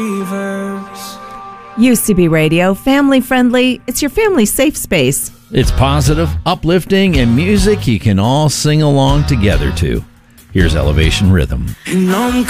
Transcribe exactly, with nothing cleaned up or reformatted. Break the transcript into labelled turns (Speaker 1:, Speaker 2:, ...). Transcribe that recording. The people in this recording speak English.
Speaker 1: U C B Radio, family friendly. It's your family safe space.
Speaker 2: It's positive, uplifting, and music you can all sing along together to. Here's Elevation Rhythm.
Speaker 3: And I'm